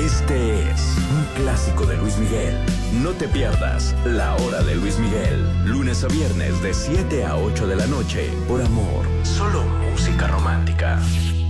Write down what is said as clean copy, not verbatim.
Este es un clásico de Luis Miguel. No te pierdas La Hora de Luis Miguel. Lunes a viernes de 7 a 8 de la noche. Por Amor. Solo música romántica.